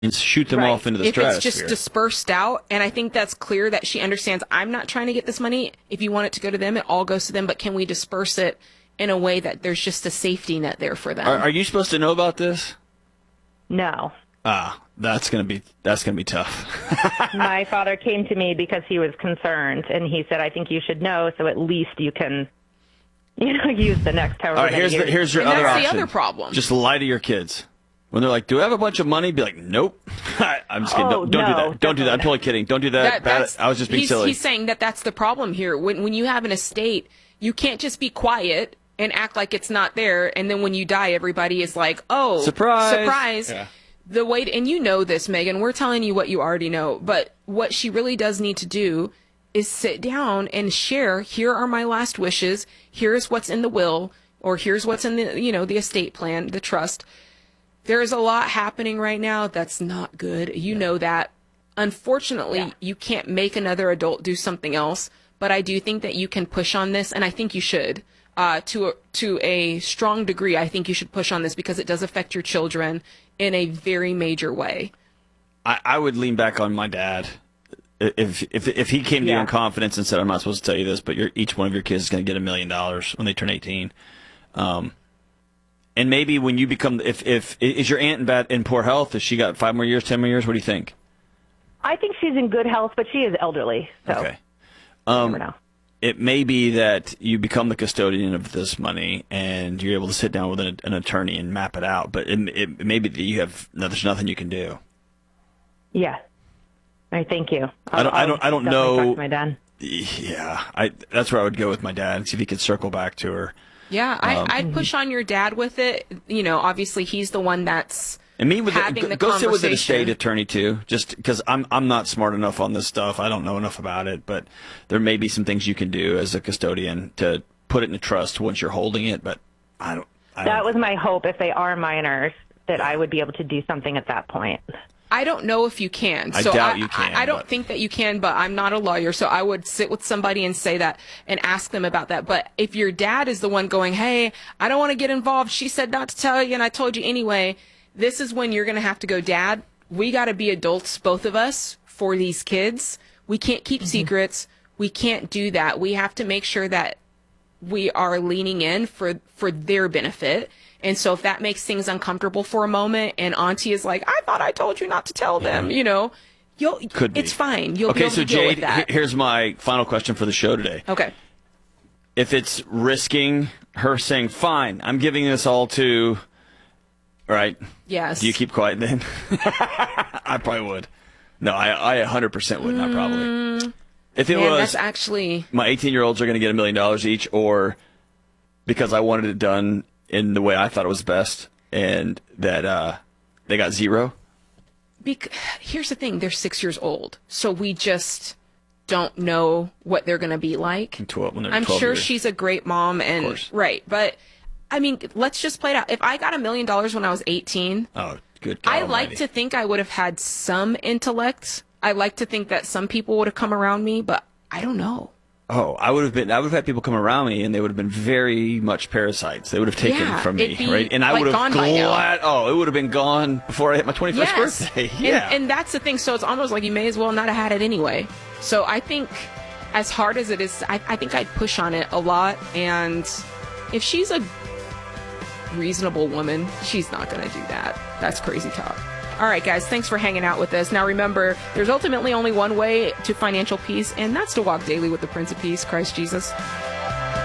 and shoot them off into the if stratosphere. it's just dispersed out, and I think that's clear that she understands, I'm not trying to get this money. If you want it to go to them, it all goes to them, but can we disperse it in a way that there's just a safety net there for them? Are you supposed to know about this? No. That's gonna be tough. My father came to me because he was concerned, and he said, I think you should know, so at least you can, use the next however All right, many years. here's your And other that's option. the other problem. Just lie to your kids. When they're like, do I have a bunch of money? Be like, nope. I'm just kidding. Oh, Don't do no, that. Don't do that. I'm totally kidding. Don't do that. I was just being silly. He's saying that that's the problem here. When you have an estate, you can't just be quiet and act like it's not there, and then when you die, everybody is like, oh, surprise. Yeah. The way and you know this, Megan, we're telling you what you already know, but what she really does need to do is sit down and share, here are my last wishes, here's what's in the will, or here's what's in the, the estate plan, the trust. There's a lot happening right now that's not good. You know that. Unfortunately, you can't make another adult do something else, but I do think that you can push on this, and I think you should. To a strong degree, I think you should push on this because it does affect your children in a very major way. I would lean back on my dad. If he came to you in confidence and said, I'm not supposed to tell you this, but each one of your kids is going to get $1 million when they turn 18. And maybe when you become, is your aunt in poor health? Has she got 5 more years, 10 more years? What do you think? I think she's in good health, but she is elderly. So okay. You never know. It may be that you become the custodian of this money and you're able to sit down with an attorney and map it out, but it may be that there's nothing you can do. Yeah. All right, thank you. I don't know. Talk to my dad. Yeah, that's where I would go with my dad and see if he could circle back to her. Yeah, I'd push on your dad with it. Obviously he's the one that's having the conversation. Go sit with an estate attorney too, just because I'm not smart enough on this stuff. I don't know enough about it, but there may be some things you can do as a custodian to put it in a trust once you're holding it. But That was my hope. If they are minors, that I would be able to do something at that point. I don't know if you can. I doubt you can. I don't think that you can, but I'm not a lawyer, so I would sit with somebody and say that and ask them about that. But if your dad is the one going, hey, I don't want to get involved, she said not to tell you, and I told you anyway, this is when you're going to have to go, Dad, we got to be adults, both of us, for these kids. We can't keep secrets. We can't do that. We have to make sure that we are leaning in for their benefit. And so if that makes things uncomfortable for a moment and Auntie is like, I thought I told you not to tell them, it's fine. You'll be able to deal with that. Jade, here's my final question for the show today. Okay. If it's risking her saying, fine, I'm giving this all to, right? Yes. Do you keep quiet then? I probably would. No, I 100% would not probably. If it was, that's actually, my 18-year-olds are going to get $1 million each, or because I wanted it done in the way I thought it was best, and that they got zero. Here's the thing: they're 6 years old, so we just don't know what they're going to be like. I'm sure she's a great mom, and right, but I mean, let's just play it out. If I got $1 million when I was 18, oh, good God I Almighty. like to think I would have had some intellect. I like to think that some people would have come around me, but I don't know. Oh, I would have had people come around me, and they would have been very much parasites. They would have taken it from me, right? And I would have it would have been gone before I hit my 21st birthday. Yeah, and that's the thing. So it's almost like you may as well not have had it anyway. So I think, as hard as it is, I think I'd push on it a lot. And if she's a reasonable woman, she's not going to do that. That's crazy talk. All right, guys, thanks for hanging out with us. Now, remember, there's ultimately only one way to financial peace, and that's to walk daily with the Prince of Peace, Christ Jesus.